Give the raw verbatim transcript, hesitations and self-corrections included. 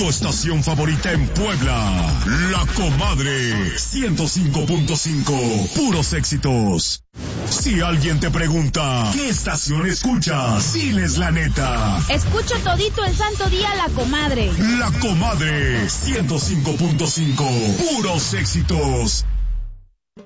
Tu estación favorita en Puebla, La Comadre, ciento cinco punto cinco, puros éxitos. Si alguien te pregunta, ¿qué estación escuchas? Diles la neta. Escucho todito el santo día La Comadre. La Comadre, ciento cinco punto cinco, puros éxitos.